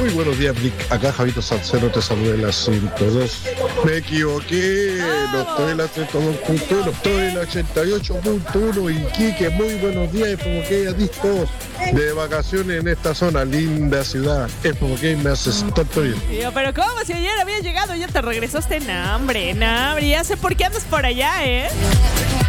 Muy buenos días, Rick. Acá Javito Salcero te saluda en la 102. Me equivoqué. No estoy en la 102.1, estoy en la 88.1. Iquique, muy buenos días. FMK adictos de vacaciones en esta zona. Linda ciudad. FMK me haces tanto bien. Tío, pero ¿cómo? Si ayer había llegado, ya te regresaste. No, hombre. Ya sé por qué andas por allá, ¿eh?